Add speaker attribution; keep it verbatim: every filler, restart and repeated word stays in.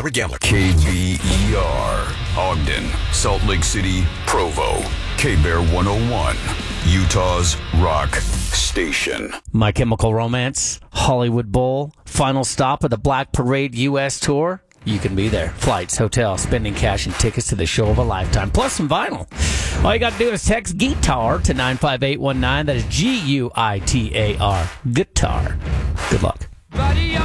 Speaker 1: Prohibited by Gambler.
Speaker 2: K B E R, Ogden, Salt Lake City, Provo. K-Bear one oh one, Utah's rock station.
Speaker 3: My Chemical Romance, Hollywood Bowl, final stop of the Black Parade U S Tour. You can be there. Flights, hotel, spending cash, and tickets to the show of a lifetime, plus some vinyl. All you got to do is text GUITAR to nine five eight one nine. That is G U I T A R. Guitar. Good luck.